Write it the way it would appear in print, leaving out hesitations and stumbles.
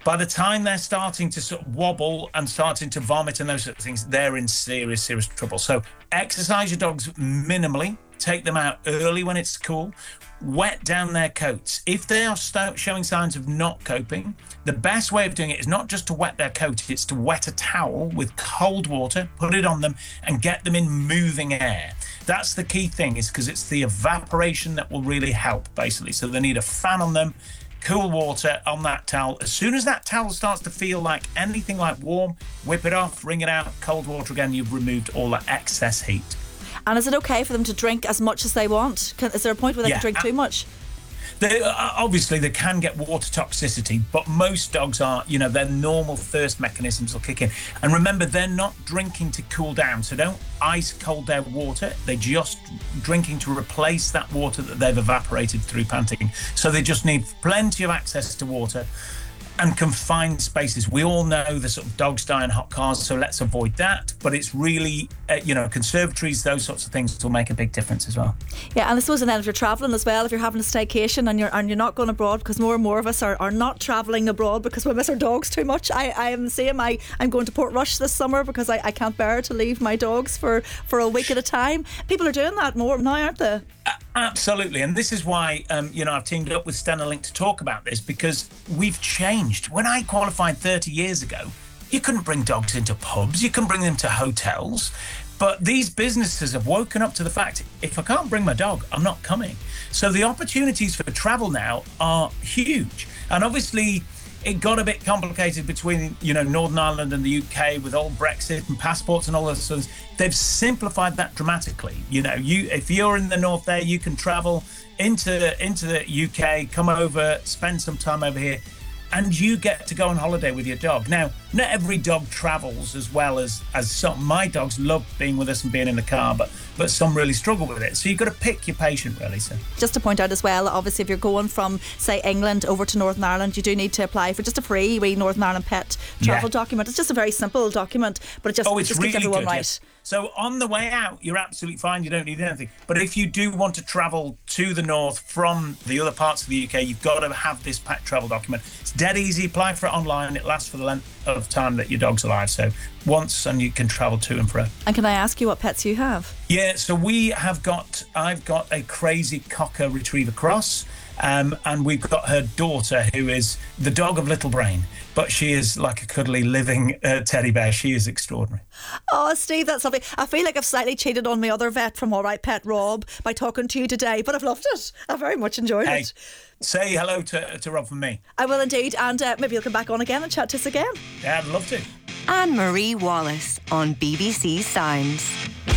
By the time they're starting to sort of wobble and starting to vomit and those sort of things, they're in serious, serious trouble. So exercise your dogs minimally. Take them out early when it's cool. Wet down their coats. If they are showing signs of not coping, the best way of doing it is not just to wet their coat, it's to wet a towel with cold water, put it on them, and get them in moving air. That's the key thing, is because it's the evaporation that will really help, basically. So they need a fan on them, cool water on that towel. As soon as that towel starts to feel like anything like warm, whip it off, wring it out, cold water again, you've removed all that excess heat. And is it okay for them to drink as much as they want? Is there a point where they can drink too much? Obviously, they can get water toxicity, but most dogs are, their normal thirst mechanisms will kick in. And remember, they're not drinking to cool down, so don't ice cold their water. They're just drinking to replace that water that they've evaporated through panting. So they just need plenty of access to water and confined spaces. We all know the sort of dogs die in hot cars, so let's avoid that. But it's really, conservatories, those sorts of things will make a big difference as well. Yeah, and I suppose, and then if you're travelling as well, if you're having a staycation and you're not going abroad, because more and more of us are not travelling abroad because we miss our dogs too much. I am the same. I'm going to Portrush this summer because I can't bear to leave my dogs for a week at a time. People are doing that more now, aren't they? Absolutely, and this is why I've teamed up with Stenalink to talk about this, because we've changed. When I qualified 30 years ago, you couldn't bring dogs into pubs, you couldn't bring them to hotels, but these businesses have woken up to the fact, if I can't bring my dog, I'm not coming. So the opportunities for travel now are huge, and obviously it got a bit complicated between, Northern Ireland and the UK with all Brexit and passports and all those things. They've simplified that dramatically. If you're in the north there, you can travel into the UK, come over, spend some time over here, and you get to go on holiday with your dog. Now, not every dog travels as well as some. My dogs love being with us and being in the car, but some really struggle with it. So you've got to pick your patient, really. So just to point out as well, obviously, if you're going from, say, England over to Northern Ireland, you do need to apply for just a free wee Northern Ireland pet travel document. It's just a very simple document, but it just really keeps everyone good, right. Yes. So on the way out, you're absolutely fine. You don't need anything. But if you do want to travel to the north from the other parts of the UK, you've got to have this pet travel document. It's dead easy. Apply for it online. It lasts for the length of time that your dog's alive. So once, and you can travel to and fro. And can I ask you what pets you have? Yeah, so I've got a crazy Cocker Retriever Cross. And we've got her daughter, who is the dog of little brain, but she is like a cuddly living teddy bear. She is extraordinary. Oh, Steve, that's lovely. I feel like I've slightly cheated on my other vet from All Right Pet, Rob, by talking to you today, but I've loved it. I very much enjoyed it. Say hello to Rob from me. I will indeed, and maybe you'll come back on again and chat to us again. Yeah, I'd love to. Anne Marie Wallace on BBC Sounds.